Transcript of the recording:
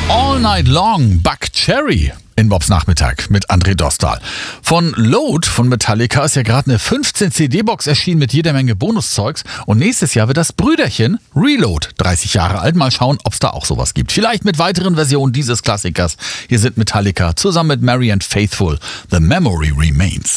All Night Long, Buck Cherry in Bobs Nachmittag mit André Dostal. Von Load von Metallica ist ja gerade eine 15-CD-Box erschienen mit jeder Menge Bonuszeugs. Und nächstes Jahr wird das Brüderchen Reload 30 Jahre alt. Mal schauen, ob es da auch sowas gibt. Vielleicht mit weiteren Versionen dieses Klassikers. Hier sind Metallica zusammen mit Marianne Faithfull. The Memory Remains.